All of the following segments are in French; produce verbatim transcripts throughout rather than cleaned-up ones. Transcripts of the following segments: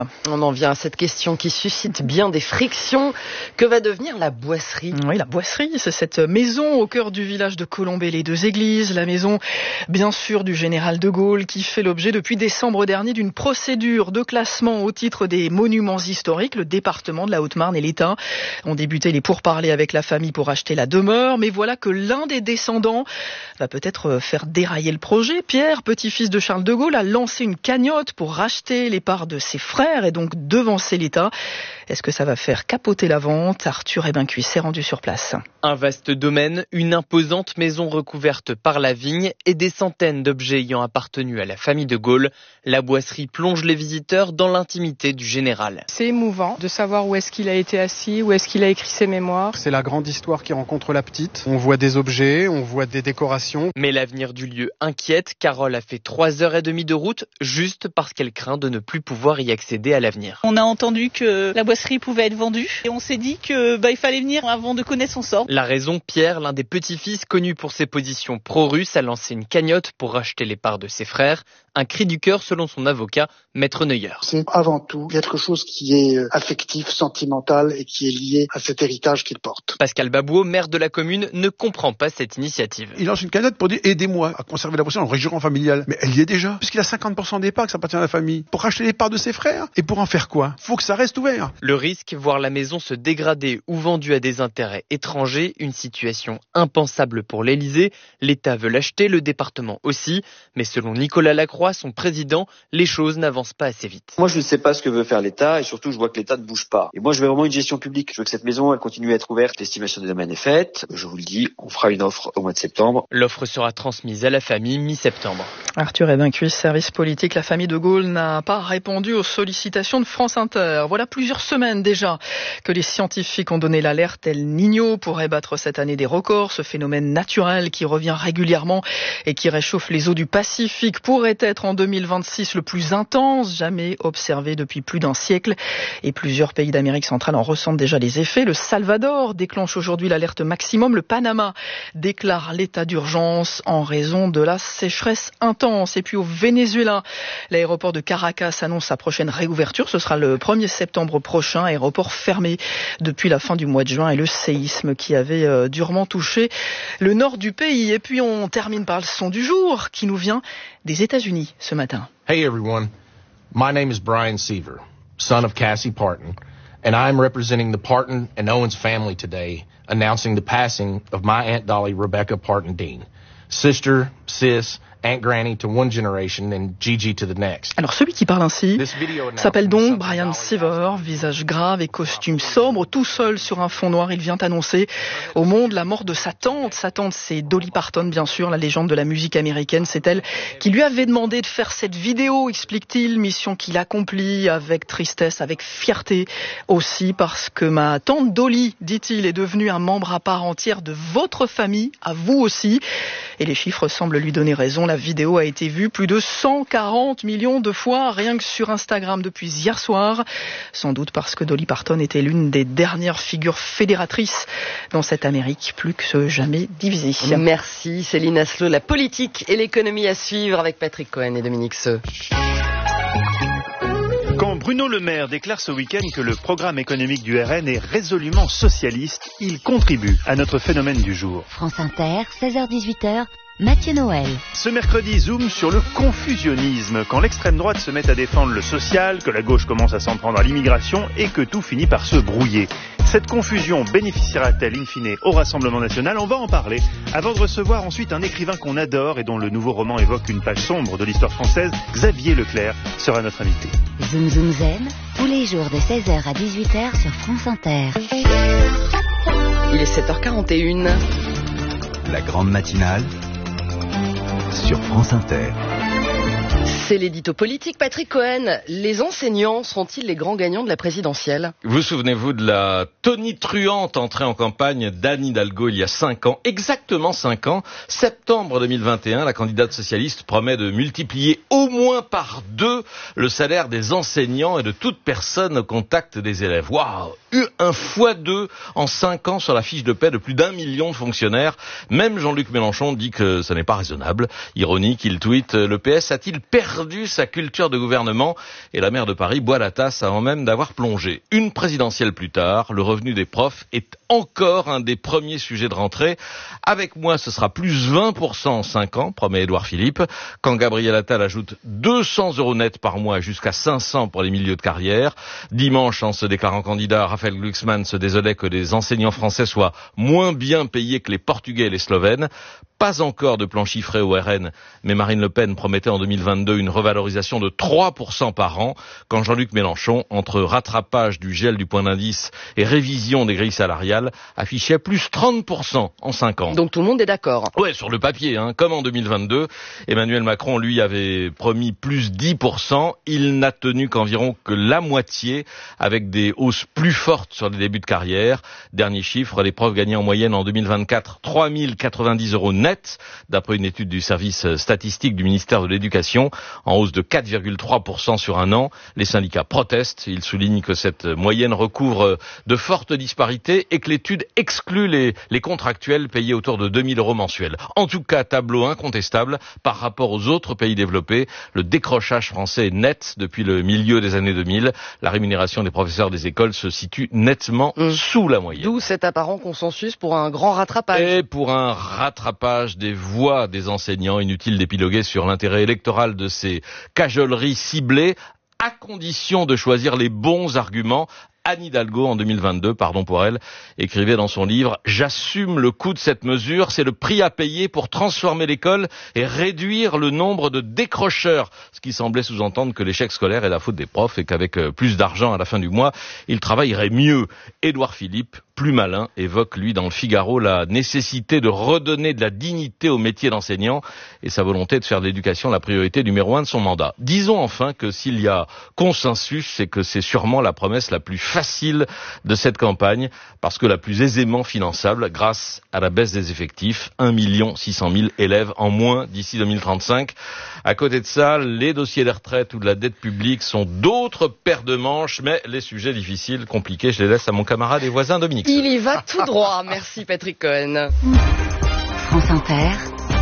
On en vient à cette question qui suscite bien des frictions. Que va devenir la boisserie ? Oui, la boisserie, c'est cette maison au cœur du village de Colombey-les-Deux-Églises, la maison, bien sûr, du général de Gaulle, qui fait l'objet depuis décembre dernier d'une procédure de classement au titre des monuments historiques. Le département de la Haute-Marne et l'État ont débuté les pourparlers avec la famille pour acheter la demeure, mais voilà que l'un des descendants va peut-être faire dérailler le projet. Pierre, petit-fils de Charles de Gaulle, a lancé une cagnotte pour racheter les parts de ses frères et donc devancer l'État. Est-ce que ça va faire capoter la vente ? Arthur Ebincuis s'est rendu sur place. Un vaste domaine, une imposante maison recouverte par la vigne et des centaines d'objets ayant appartenu à la famille de Gaulle. La boisserie plonge les visiteurs dans l'intimité du général. C'est émouvant de savoir où est-ce qu'il a été assis, où est-ce qu'il a écrit ses mémoires. C'est la grande histoire qui rencontre la petite. On voit des objets, on voit des décorations. Mais l'avenir du lieu inquiète. Carole a fait trois heures et demie de route juste parce qu'elle craint de ne plus pouvoir y accéder à l'avenir. On a entendu que la boisserie pouvait être vendue et on s'est dit que bah, il fallait venir avant de connaître son sort. La raison, Pierre, l'un des petits-fils connu pour ses positions pro-russes, a lancé une cagnotte pour racheter les parts de ses frères. Un cri du cœur selon son avocat, Maître Neuer. C'est avant tout quelque chose qui est affectif, sentimental et qui est lié à cet héritage qu'il porte. Pascal Babouot, maire de la commune, ne comprend pas cette initiative. Il lance une cagnotte pour dire aidez-moi à conserver la boisserie en régional familial. Mais elle y est déjà, puisqu'il a cinquante pour cent des parts que ça appartient à la famille. Pour racheter les parts de ses frères. Et pour en faire quoi ? Faut que ça reste ouvert. Le risque, voir la maison se dégrader ou vendue à des intérêts étrangers, une situation impensable pour l'Élysée. L'État veut l'acheter, le département aussi. Mais selon Nicolas Lacroix, son président, les choses n'avancent pas assez vite. Moi, je ne sais pas ce que veut faire l'État et surtout, je vois que l'État ne bouge pas. Et moi, je veux vraiment une gestion publique. Je veux que cette maison, elle continue à être ouverte. L'estimation des domaines est faite. Je vous le dis, on fera une offre au mois de septembre. L'offre sera transmise à la famille mi-septembre. Arthur Ebincuis, service politique. La famille de Gaulle n'a pas répondu aux sollicitations de France Inter. Voilà plusieurs semaines déjà que les scientifiques ont donné l'alerte. El Niño pourrait battre cette année des records. Ce phénomène naturel qui revient régulièrement et qui réchauffe les eaux du Pacifique pourrait être en deux mille vingt-six le plus intense jamais observé depuis plus d'un siècle. Et plusieurs pays d'Amérique centrale en ressentent déjà les effets. Le Salvador déclenche aujourd'hui l'alerte maximum. Le Panama déclare l'état d'urgence en raison de la sécheresse intense. Et puis au Venezuela, l'aéroport de Caracas annonce sa prochaine réouverture. Ce sera le premier septembre prochain. Aéroport fermé depuis la fin du mois de juin et le séisme qui avait euh, durement touché le nord du pays. Et puis on termine par le son du jour qui nous vient des États-Unis ce matin. Hey everyone, my name is Brian Seaver, son of Cassie Parton, and I am representing the Parton and Owens family today, announcing the passing of my Aunt Dolly Rebecca Parton Dean, sister, sis, Aunt Granny to one generation and Gigi to the next. Alors celui qui parle ainsi s'appelle donc Brian Seaver, visage grave et costume sobre, tout seul sur un fond noir. Il vient annoncer au monde la mort de sa tante. Sa tante, c'est Dolly Parton, bien sûr, la légende de la musique américaine. C'est elle qui lui avait demandé de faire cette vidéo, explique-t-il, mission qu'il accomplit avec tristesse, avec fierté aussi, parce que ma tante Dolly, dit-il, est devenue un membre à part entière de votre famille, à vous aussi. Et les chiffres semblent lui donner raison. La vidéo a été vue plus de cent quarante millions de fois, rien que sur Instagram depuis hier soir. Sans doute parce que Dolly Parton était l'une des dernières figures fédératrices dans cette Amérique plus que jamais divisée. Merci Céline Asselot. La politique et l'économie à suivre avec Patrick Cohen et Dominique Seux. Quand Bruno Le Maire déclare ce week-end que le programme économique du R N est résolument socialiste, il contribue à notre phénomène du jour. France Inter, seize heures dix-huit heures. Mathieu Noël. Ce mercredi, zoom sur le confusionnisme, quand l'extrême droite se met à défendre le social, que la gauche commence à s'en prendre à l'immigration et que tout finit par se brouiller. Cette confusion bénéficiera-t-elle in fine au Rassemblement national ? On va en parler, avant de recevoir ensuite un écrivain qu'on adore et dont le nouveau roman évoque une page sombre de l'histoire française. Xavier Leclerc sera notre invité. Zoom Zoom Zen, tous les jours de seize heures à dix-huit heures sur France Inter. Il est sept heures quarante et une. La grande matinale sur France Inter. C'est l'édito politique. Patrick Cohen, les enseignants seront-ils les grands gagnants de la présidentielle ? Vous souvenez-vous de la tonitruante entrée en campagne d'Anne Hidalgo il y a cinq ans, exactement cinq ans, septembre deux mille vingt et un, la candidate socialiste promet de multiplier au moins par deux le salaire des enseignants et de toute personne au contact des élèves. Waouh ! Un fois deux en cinq ans sur la fiche de paie de plus d'un million de fonctionnaires. Même Jean-Luc Mélenchon dit que ce n'est pas raisonnable. Ironique, il tweet, le P S a-t-il perdu perdu sa culture de gouvernement et la maire de Paris boit la tasse avant même d'avoir plongé. Une présidentielle plus tard, le revenu des profs est encore un des premiers sujets de rentrée. Avec moi, ce sera plus vingt pour cent en cinq ans, promet Édouard Philippe. Quand Gabriel Attal ajoute deux cents euros net par mois jusqu'à cinq cents pour les milieux de carrière. Dimanche, en se déclarant candidat, Raphaël Glucksmann se désolait que les enseignants français soient moins bien payés que les Portugais et les Slovènes. Pas encore de plan chiffré au R N, mais Marine Le Pen promettait en deux mille vingt-deux une revalorisation de trois pour cent par an, quand Jean-Luc Mélenchon, entre rattrapage du gel du point d'indice et révision des grilles salariales, affichait plus trente pour cent en cinq ans. Donc tout le monde est d'accord. Ouais, sur le papier, hein, comme en deux mille vingt-deux. Emmanuel Macron, lui, avait promis plus dix pour cent. Il n'a tenu qu'environ que la moitié, avec des hausses plus fortes sur les débuts de carrière. Dernier chiffre, les profs gagnaient en moyenne en deux mille vingt-quatre trois mille quatre-vingt-dix euros net, d'après une étude du service statistique du ministère de l'Éducation, en hausse de quatre virgule trois pour cent sur un an. Les syndicats protestent. Ils soulignent que cette moyenne recouvre de fortes disparités et que l'étude exclut les, les contractuels payés autour de deux mille euros mensuels. En tout cas, tableau incontestable par rapport aux autres pays développés. Le décrochage français est net depuis le milieu des années deux mille. La rémunération des professeurs des écoles se situe nettement mmh. sous la moyenne. D'où cet apparent consensus pour un grand rattrapage. Et pour un rattrapage des voix des enseignants, inutile d'épiloguer sur l'intérêt électoral de ces cajoleries ciblées, à condition de choisir les bons arguments. Anne Hidalgo, en deux mille vingt-deux, pardon pour elle, écrivait dans son livre « J'assume le coût de cette mesure, c'est le prix à payer pour transformer l'école et réduire le nombre de décrocheurs », ce qui semblait sous-entendre que l'échec scolaire est la faute des profs et qu'avec plus d'argent à la fin du mois, ils travailleraient mieux. Édouard Philippe, plus malin, évoque lui dans le Figaro la nécessité de redonner de la dignité au métier d'enseignant et sa volonté de faire de l'éducation la priorité numéro un de son mandat. Disons enfin que s'il y a consensus, c'est que c'est sûrement la promesse la plus facile de cette campagne, parce que la plus aisément finançable grâce à la baisse des effectifs, un million six cent mille élèves en moins d'ici deux mille trente-cinq. À côté de ça, les dossiers des retraites ou de la dette publique sont d'autres paires de manches, mais les sujets difficiles, compliqués, je les laisse à mon camarade et voisin Dominique. Il y va tout droit. Merci Patrick Cohen. France Inter,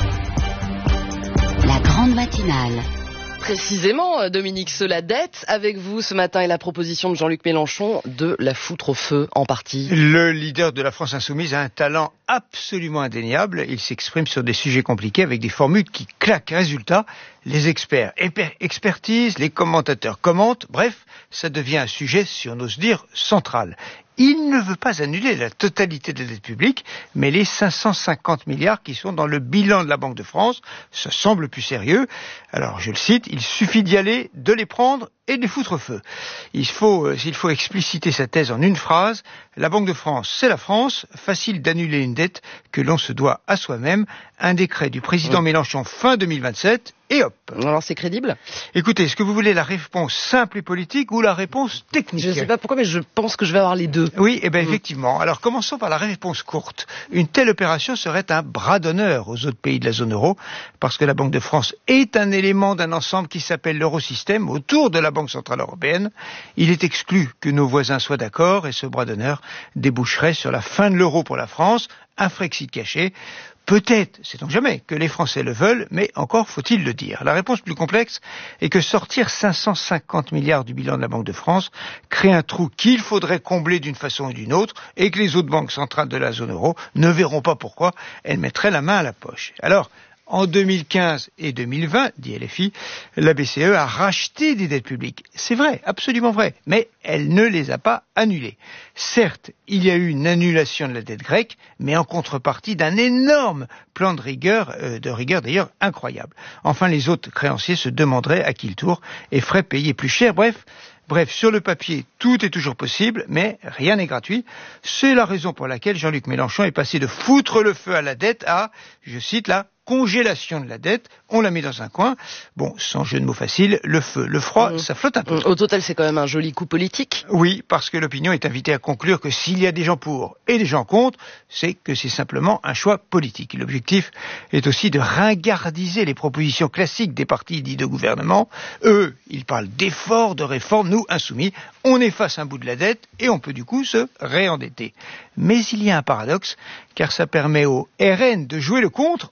la grande matinale. Précisément, Dominique, la dette avec vous ce matin et la proposition de Jean-Luc Mélenchon de la foutre au feu en partie. Le leader de la France Insoumise a un talent absolument indéniable. Il s'exprime sur des sujets compliqués avec des formules qui claquent. Résultat, les experts expertisent, les commentateurs commentent. Bref, ça devient un sujet, si on ose dire, central. Il ne veut pas annuler la totalité de la dette publique, mais les cinq cent cinquante milliards qui sont dans le bilan de la Banque de France, ça semble plus sérieux. Alors, je le cite, il suffit d'y aller, de les prendre et de les foutre au feu. Il faut, euh, s'il faut expliciter sa thèse en une phrase, la Banque de France, c'est la France, facile d'annuler une dette que l'on se doit à soi-même. Un décret du président mmh. Mélenchon fin deux mille vingt-sept, et hop. Alors c'est crédible ? Écoutez, est-ce que vous voulez la réponse simple et politique ou la réponse technique ? Je ne sais pas pourquoi, mais je pense que je vais avoir les deux. Oui, eh bien mmh. effectivement. Alors commençons par la réponse courte. Une telle opération serait un bras d'honneur aux autres pays de la zone euro, parce que la Banque de France est un élément d'un ensemble qui s'appelle l'eurosystème, autour de la Banque centrale européenne. Il est exclu que nos voisins soient d'accord, et ce bras d'honneur déboucherait sur la fin de l'euro pour la France, un Frexit caché. Peut-être, sait-on jamais, que les Français le veulent, mais encore faut-il le dire. La réponse plus complexe est que sortir cinq cent cinquante milliards du bilan de la Banque de France crée un trou qu'il faudrait combler d'une façon ou d'une autre, et que les autres banques centrales de la zone euro ne verront pas pourquoi elles mettraient la main à la poche. Alors, en deux mille quinze et deux mille vingt, dit L F I, la B C E a racheté des dettes publiques. C'est vrai, absolument vrai, mais elle ne les a pas annulées. Certes, il y a eu une annulation de la dette grecque, mais en contrepartie d'un énorme plan de rigueur, euh, de rigueur d'ailleurs incroyable. Enfin, les autres créanciers se demanderaient à qui le tour et feraient payer plus cher. Bref, Bref, sur le papier, tout est toujours possible, mais rien n'est gratuit. C'est la raison pour laquelle Jean-Luc Mélenchon est passé de foutre le feu à la dette à, je cite là, congélation de la dette, on la met dans un coin. Bon, sans jeu de mots facile, le feu, le froid, mmh. ça flotte un peu. Au total, c'est quand même un joli coup politique. Oui, parce que l'opinion est invitée à conclure que s'il y a des gens pour et des gens contre, c'est que c'est simplement un choix politique. L'objectif est aussi de ringardiser les propositions classiques des partis dits de gouvernement. Eux, ils parlent d'efforts, de réformes. Nous, insoumis, on efface un bout de la dette et on peut du coup se réendetter. Mais il y a un paradoxe, car ça permet au R N de jouer le contre en appartenant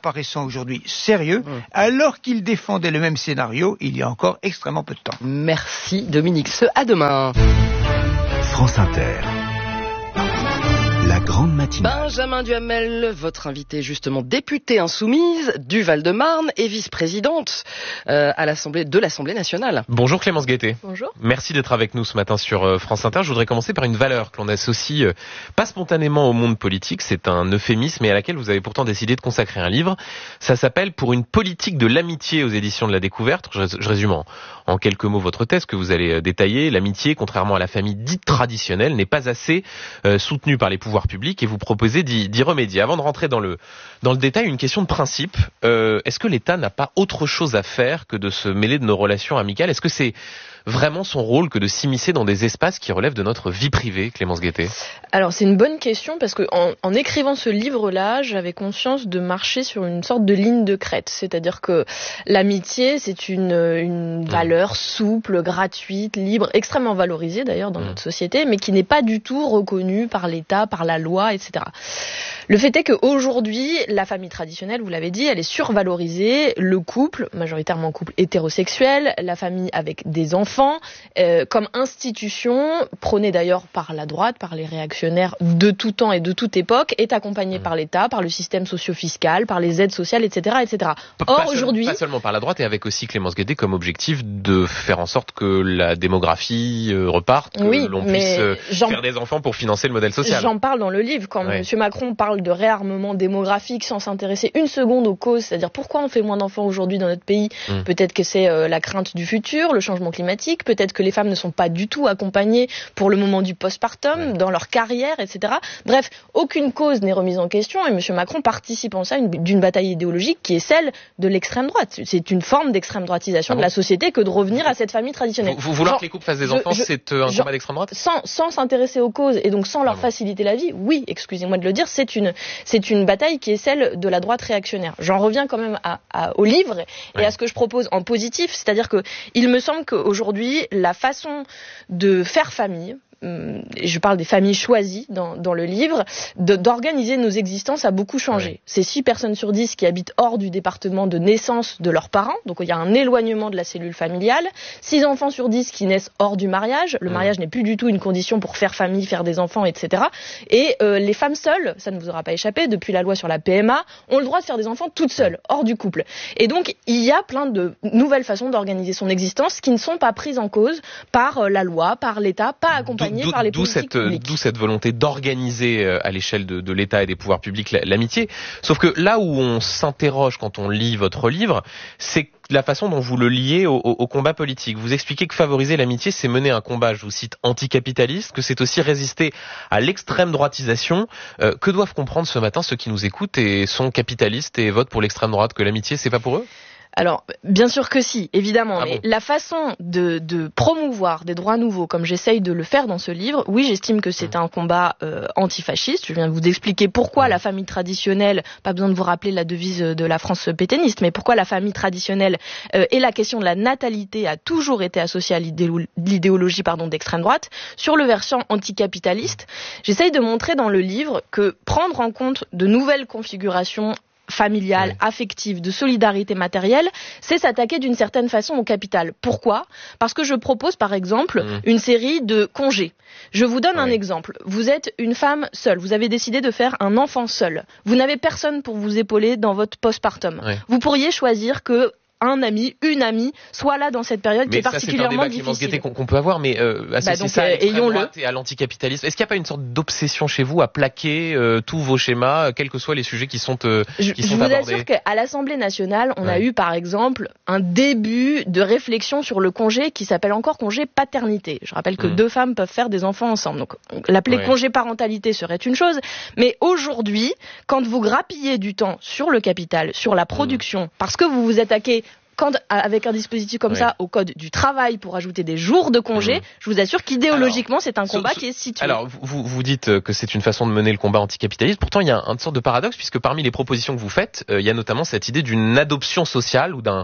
paraissant aujourd'hui sérieux, mmh. alors qu'il défendait le même scénario il y a encore extrêmement peu de temps. Merci Dominique Seux, à demain. France Inter. La grande matinale. Benjamin Duhamel, votre invité justement députée insoumise du Val-de-Marne et vice-présidente euh, à l'Assemblée de l'Assemblée nationale. Bonjour Clémence Guettet. Bonjour. Merci d'être avec nous ce matin sur euh, France Inter. Je voudrais commencer par une valeur que l'on associe euh, pas spontanément au monde politique, c'est un euphémisme et à laquelle vous avez pourtant décidé de consacrer un livre. Ça s'appelle Pour une politique de l'amitié aux éditions de la Découverte. Je, je résume en, en quelques mots votre thèse que vous allez euh, détailler. L'amitié, contrairement à la famille dite traditionnelle, n'est pas assez euh, soutenue par les pouvoirs publics et vous proposez d'y, d'y remédier. Avant de rentrer dans le, dans le détail, une question de principe. Euh, est-ce que l'État n'a pas autre chose à faire que de se mêler de nos relations amicales ? Est-ce que c'est vraiment son rôle que de s'immiscer dans des espaces qui relèvent de notre vie privée, Clémence Guettet ? Alors c'est une bonne question parce que en, en écrivant ce livre-là, j'avais conscience de marcher sur une sorte de ligne de crête. C'est-à-dire que l'amitié, c'est une, une valeur souple, gratuite, libre, extrêmement valorisée d'ailleurs dans mmh. notre société, mais qui n'est pas du tout reconnue par l'État, par la loi, et cetera. Le fait est qu'aujourd'hui, la famille traditionnelle, vous l'avez dit, elle est survalorisée. Le couple, majoritairement couple hétérosexuel, la famille avec des enfants, euh, comme institution, prônée d'ailleurs par la droite, par les réactionnaires de tout temps et de toute époque, est accompagnée mmh. par l'État, par le système socio-fiscal, par les aides sociales, et cetera, et cetera. Or, pas aujourd'hui... Pas seulement par la droite, et avec aussi Clémence Guettet comme objectif de faire en sorte que la démographie euh, reparte, que oui, l'on puisse euh, faire des enfants pour financer le modèle social. J'en parle dans le livre, quand ouais. M. Macron parle de réarmement démographique sans s'intéresser une seconde aux causes, c'est-à-dire pourquoi on fait moins d'enfants aujourd'hui dans notre pays. Mmh. Peut-être que c'est euh, la crainte du futur, le changement climatique, peut-être que les femmes ne sont pas du tout accompagnées pour le moment du postpartum, mmh. dans leur carrière, et cetera. Bref, aucune cause n'est remise en question et M. Macron participe en ça une, d'une bataille idéologique qui est celle de l'extrême droite. C'est une forme d'extrême droitisation ah bon de la société que de revenir à cette famille traditionnelle. Vous, vous vouloir genre, que les couples fassent des enfants, je, c'est euh, un combat d'extrême droite ? Sans, sans s'intéresser aux causes et donc sans leur ah bon. faciliter la vie, oui, excusez-moi de le dire, c'est une c'est une bataille qui est celle de la droite réactionnaire. J'en reviens quand même à, à, au livre et ouais. à ce que je propose en positif, c'est-à-dire que il me semble qu'aujourd'hui, la façon de faire famille, je parle des familles choisies dans, dans le livre, de, d'organiser nos existences a beaucoup changé. Ouais. C'est six personnes sur dix qui habitent hors du département de naissance de leurs parents, donc il y a un éloignement de la cellule familiale. six enfants sur dix qui naissent hors du mariage. Le mmh. mariage n'est plus du tout une condition pour faire famille, faire des enfants, et cetera. Et euh, les femmes seules, ça ne vous aura pas échappé, depuis la loi sur la P M A, ont le droit de faire des enfants toutes seules, hors du couple. Et donc il y a plein de nouvelles façons d'organiser son existence qui ne sont pas prises en cause par la loi, par l'État, pas accompagnées D'où, par les d'où politiques cette, publiques. D'où cette volonté d'organiser à l'échelle de, de l'État et des pouvoirs publics l'amitié. Sauf que là où on s'interroge quand on lit votre livre, c'est la façon dont vous le liez au, au, au combat politique. Vous expliquez que favoriser l'amitié, c'est mener un combat, je vous cite, anticapitaliste, que c'est aussi résister à l'extrême droitisation. Euh, que doivent comprendre ce matin ceux qui nous écoutent et sont capitalistes et votent pour l'extrême droite, que l'amitié, c'est pas pour eux ? Alors, bien sûr que si, évidemment. Ah mais bon la façon de, de promouvoir des droits nouveaux, comme j'essaye de le faire dans ce livre, oui, j'estime que c'est mmh. un combat euh, antifasciste. Je viens de vous expliquer pourquoi mmh. la famille traditionnelle, pas besoin de vous rappeler la devise de la France pétainiste, mais pourquoi la famille traditionnelle euh, et la question de la natalité a toujours été associée à l'idéolo- l'idéologie pardon, d'extrême droite. Sur le versant anticapitaliste, j'essaye de montrer dans le livre que prendre en compte de nouvelles configurations familiale, oui. affective, de solidarité matérielle, c'est s'attaquer d'une certaine façon au capital. Pourquoi ? Parce que je propose, par exemple, mmh. une série de congés. Je vous donne oui. un exemple. Vous êtes une femme seule. Vous avez décidé de faire un enfant seul. Vous n'avez personne pour vous épauler dans votre postpartum. Oui. Vous pourriez choisir que un ami, une amie, soit là dans cette période mais qui est particulièrement difficile. Mais ça, c'est un débat qu'on, qu'on peut avoir, mais euh, associer bah donc, ça à l'extrême droite et à l'anticapitalisme. Est-ce qu'il n'y a pas une sorte d'obsession chez vous à plaquer euh, tous vos schémas, quels que soient les sujets qui sont, euh, je, qui sont je vous abordés ? assure qu'à l'Assemblée nationale, on ouais. a eu par exemple un début de réflexion sur le congé qui s'appelle encore congé paternité. Je rappelle que mmh. deux femmes peuvent faire des enfants ensemble. Donc l'appeler ouais. congé parentalité serait une chose. Mais aujourd'hui, quand vous grappillez du temps sur le capital, sur la production, mmh. parce que vous vous attaquez quand, avec un dispositif comme ouais. ça, au code du travail pour ajouter des jours de congé, mmh. je vous assure qu'idéologiquement, alors, c'est un combat so, so, qui est situé. Alors, vous, vous dites que c'est une façon de mener le combat anticapitaliste. Pourtant, il y a une sorte de paradoxe, puisque parmi les propositions que vous faites, euh, il y a notamment cette idée d'une adoption sociale ou d'un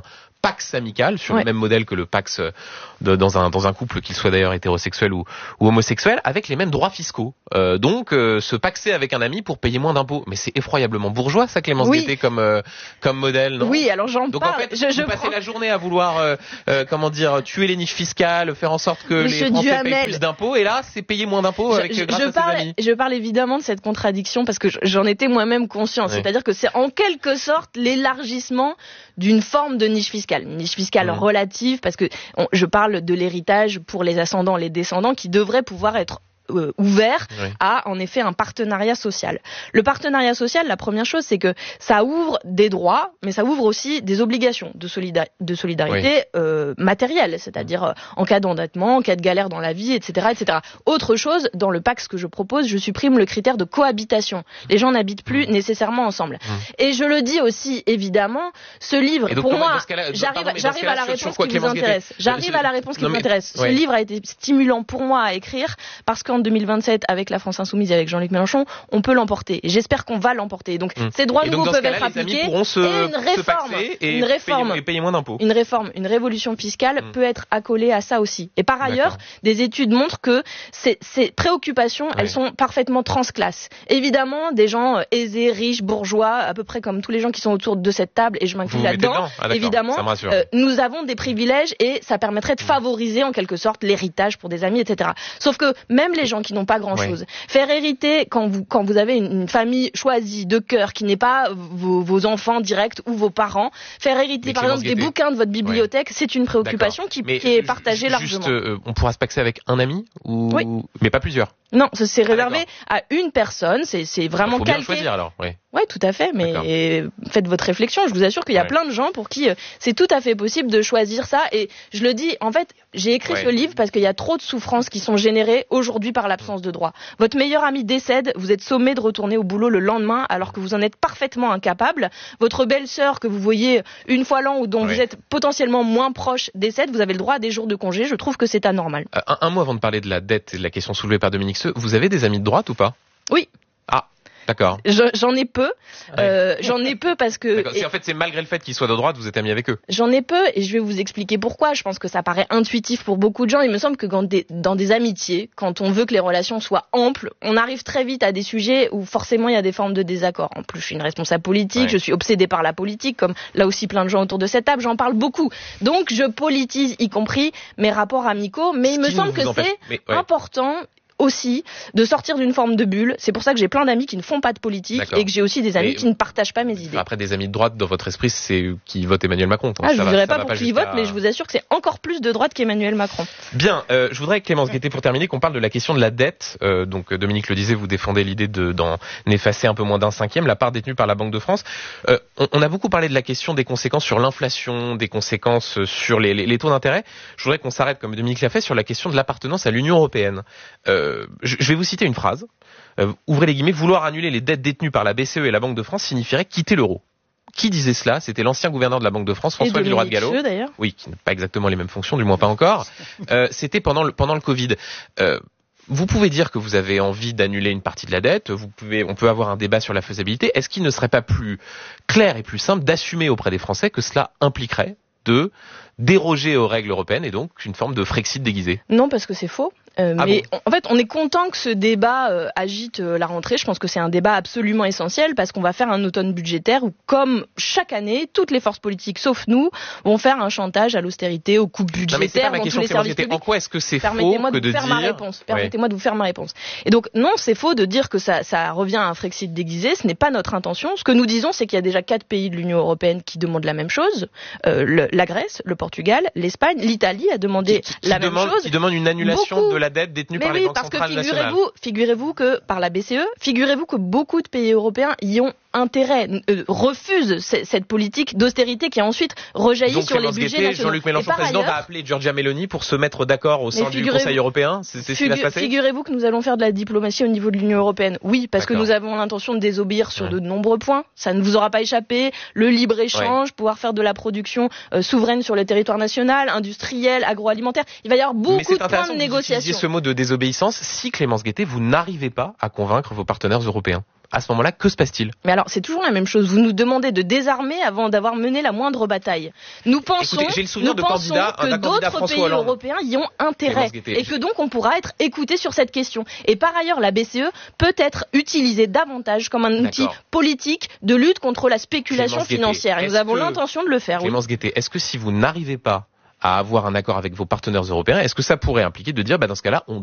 pax amical sur ouais. le même modèle que le pax de, dans un dans un couple, qu'il soit d'ailleurs hétérosexuel ou, ou homosexuel, avec les mêmes droits fiscaux. Euh, donc euh, se paxer avec un ami pour payer moins d'impôts. Mais c'est effroyablement bourgeois ça, Clémence oui. Guettet, comme euh, comme modèle, non? Oui, alors j'en donc parle. en fait, je, vous je passez prends... la journée à vouloir euh, euh, comment dire tuer les niches fiscales, faire en sorte que Monsieur les Français Duhamel, payent plus d'impôts, et là c'est payer moins d'impôts avec je, grâce je à parle, ses amis. Je parle évidemment de cette contradiction parce que j'en étais moi-même consciente. Oui. C'est-à-dire que c'est en quelque sorte l'élargissement d'une forme de niche fiscale, une niche fiscale mmh. relative, parce que on, je parle de l'héritage pour les ascendants, les descendants, qui devrait pouvoir être Euh, ouvert oui. à en effet un partenariat social. Le partenariat social, la première chose, c'est que ça ouvre des droits, mais ça ouvre aussi des obligations de, solida- de solidarité oui. euh, matérielle, c'est-à-dire euh, en cas d'endettement, en cas de galère dans la vie, et cetera, et cetera. Autre chose, dans le Pax que je propose, je supprime le critère de cohabitation. Les gens n'habitent plus mmh. nécessairement ensemble. Mmh. Et je le dis aussi, évidemment, ce livre, donc, pour comment, moi, pardon, j'arrive, j'arrive à la réponse quoi, qui vous intéresse. J'arrive euh, à la réponse qui non, vous mais, intéresse. Ce ouais. livre a été stimulant pour moi à écrire parce que en deux mille vingt-sept, avec la France Insoumise et avec Jean-Luc Mélenchon, on peut l'emporter. Et j'espère qu'on va l'emporter. Donc, mmh. ces droits et nouveaux donc, peuvent être appliqués. Se, et une réforme, et une réforme, payer, et payer moins d'impôts. Une réforme, une révolution fiscale mmh. peut être accolée à ça aussi. Et par ailleurs, D'accord. des études montrent que ces, ces préoccupations, ouais. elles sont parfaitement transclasses. Évidemment, des gens aisés, riches, bourgeois, à peu près comme tous les gens qui sont autour de cette table, et je m'inclus là-dedans, ah, évidemment, euh, nous avons des privilèges et ça permettrait de favoriser en quelque sorte l'héritage pour des amis, et cetera. Sauf que même les gens qui n'ont pas grand-chose, ouais. faire hériter quand vous quand vous avez une, une famille choisie de cœur qui n'est pas vos, vos enfants directs ou vos parents, faire hériter par exemple des bouquins de votre bibliothèque, ouais. c'est une préoccupation qui, qui est partagée juste, largement. Euh, on pourra se paxer avec un ami ou oui. mais pas plusieurs. Non, c'est réservé ah, à une personne. C'est c'est vraiment calqué. Il faut bien choisir alors. Oui. Ouais, tout à fait. Mais d'accord. Faites votre réflexion. Je vous assure qu'il y a ouais. plein de gens pour qui euh, c'est tout à fait possible de choisir ça. Et je le dis, en fait, j'ai écrit ouais. ce livre parce qu'il y a trop de souffrances qui sont générées aujourd'hui par l'absence de droit. Votre meilleur ami décède, vous êtes sommé de retourner au boulot le lendemain alors que vous en êtes parfaitement incapable. Votre belle-sœur que vous voyez une fois l'an ou dont ouais. vous êtes potentiellement moins proche décède, vous avez le droit à des jours de congé. Je trouve que c'est anormal. Euh, un, un mot avant de parler de la dette et de la question soulevée par Dominique Seux. Vous avez des amis de droite ou pas? Oui. Ah. D'accord. J'en ai peu. Ouais. Euh, j'en ai peu parce que. Et... En fait, c'est malgré le fait qu'ils soient de droite, vous êtes amis avec eux. J'en ai peu et je vais vous expliquer pourquoi. Je pense que ça paraît intuitif pour beaucoup de gens. Il me semble que quand des, dans des amitiés, quand on veut que les relations soient amples, on arrive très vite à des sujets où forcément il y a des formes de désaccord. En plus, je suis une responsable politique, ouais. je suis obsédée par la politique, comme là aussi plein de gens autour de cette table. J'en parle beaucoup. Donc, je politise, y compris mes rapports amicaux. Mais Ce il me semble que c'est mais, ouais. important. Aussi de sortir d'une forme de bulle. C'est pour ça que j'ai plein d'amis qui ne font pas de politique et que j'ai aussi des amis mais, qui ne partagent pas mes idées. Après, des amis de droite, dans votre esprit, c'est qui votent Emmanuel Macron. Ah, je ne dirais pas pour qui ils votent, mais je vous assure que c'est encore plus de droite qu'Emmanuel Macron. Bien, euh, je voudrais, Clémence Guettet, pour terminer, qu'on parle de la question de la dette. Euh, donc, Dominique le disait, vous défendez l'idée de, d'en effacer un peu moins d'un cinquième, la part détenue par la Banque de France. Euh, on, on a beaucoup parlé de la question des conséquences sur l'inflation, des conséquences sur les, les, les taux d'intérêt. Je voudrais qu'on s'arrête, comme Dominique l'a fait, sur la question de l'appartenance à l'Union européenne. Euh, je, je vais vous citer une phrase. Euh, ouvrez les guillemets. Vouloir annuler les dettes détenues par la B C E et la Banque de France signifierait quitter l'euro. Qui disait cela? C'était l'ancien gouverneur de la Banque de France, François Villeroy de Galhau. D'ailleurs. Oui, qui n'a pas exactement les mêmes fonctions, du moins pas encore. Euh, c'était pendant le, pendant le Covid. Euh, vous pouvez dire que vous avez envie d'annuler une partie de la dette. Vous pouvez, on peut avoir un débat sur la faisabilité. Est-ce qu'il ne serait pas plus clair et plus simple d'assumer auprès des Français que cela impliquerait de déroger aux règles européennes et donc une forme de Frexit déguisé? Non, parce que c'est faux. Euh, ah mais bon. En fait, on est content que ce débat euh, agite euh, la rentrée. Je pense que c'est un débat absolument essentiel parce qu'on va faire un automne budgétaire où, comme chaque année, toutes les forces politiques, sauf nous, vont faire un chantage à l'austérité, aux coupes budgétaires dans tous les services publics. En quoi est-ce que c'est faux que de dire ma réponse. Permettez-moi ouais. de vous faire ma réponse. Et donc, non, c'est faux de dire que ça, ça revient à un Frexit déguisé. Ce n'est pas notre intention. Ce que nous disons, c'est qu'il y a déjà quatre pays de l'Union européenne qui demandent la même chose. Euh, le, la Grèce, le Portugal, l'Espagne, l'Italie a demandé qui, qui la demande, même chose. Qui demande une annulation Beaucoup. de la dette détenue mais par oui, les banques parce centrales que nationales. figurez-vous, figurez-vous que par la B C E, figurez-vous que beaucoup de pays européens y ont intérêt, euh, refusent c- cette politique d'austérité qui a ensuite rejailli donc, sur les budgets Guettet, nationaux. Jean-Luc Mélenchon, président, ailleurs, va appeler Giorgia Meloni pour se mettre d'accord au sein du Conseil européen. C'est, c'est ce qui va se passer. Figurez-vous que nous allons faire de la diplomatie au niveau de l'Union européenne. Oui, parce D'accord. que nous avons l'intention de désobéir sur ouais. de nombreux points. Ça ne vous aura pas échappé. Le libre-échange, ouais. pouvoir faire de la production euh, souveraine sur le territoire national, industriel, agroalimentaire. Il va y avoir beaucoup de points de négociation. Mais c'est intéressant que vous utilisiez ce mot de désobéissance si, Clémence Guettet, vous n'arrivez pas à convaincre vos partenaires européens. à ce moment-là, que se passe-t-il ? Mais alors, c'est toujours la même chose. Vous nous demandez de désarmer avant d'avoir mené la moindre bataille. Nous pensons, Écoutez, j'ai le souvenir nous de pensons candidats, que d'un candidat d'autres François pays Hollande. européens y ont intérêt et que donc on pourra être écouté sur cette question. Et par ailleurs, la B C E peut être utilisée davantage comme un outil D'accord. politique de lutte contre la spéculation Clémence Guettet, financière. Et nous est-ce avons que- l'intention de le faire. Oui. Clémence Guettet, est-ce que si vous n'arrivez pas à avoir un accord avec vos partenaires européens, est-ce que ça pourrait impliquer de dire, bah, dans ce cas-là, on